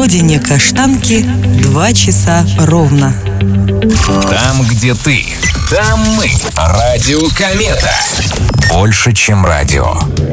родине Каштанки 2 часа ровно. Там, где ты, там мы. Радио Комета. Больше, чем радио.